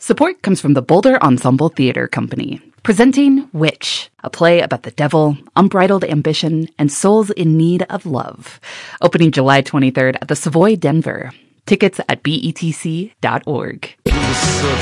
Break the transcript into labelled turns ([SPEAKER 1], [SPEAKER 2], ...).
[SPEAKER 1] Support comes from the Boulder Ensemble Theater Company, presenting Witch, a play about the devil, unbridled ambition, and souls in need of love. Opening July 23rd at the Savoy, Denver. Tickets at betc.org.
[SPEAKER 2] In the surf